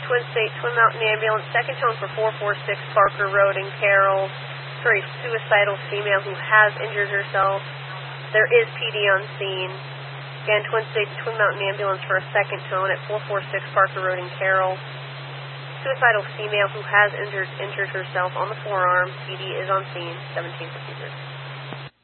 Twin State Twin Mountain Ambulance, second tone for 446 Parker Road in Carroll for a suicidal female who has injured herself. There is PD on scene. Again, Twin State Twin Mountain Ambulance for a second tone at 446 Parker Road in Carroll. Suicidal female who has injured herself on the forearm. PD is on scene, 1753.